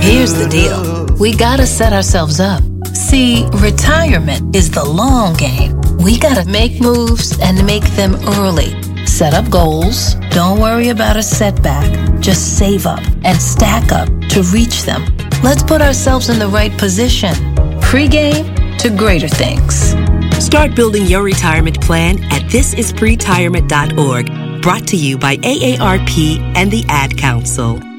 Here's the deal. We gotta set ourselves up. See, retirement is the long game. We gotta make moves and make them early. Set up goals. Don't worry about a setback. Just save up and stack up to reach them. Let's put ourselves in the right position. Pre-game to greater things. Start building your retirement plan at thisispretirement.org. Brought to you by AARP and the Ad Council.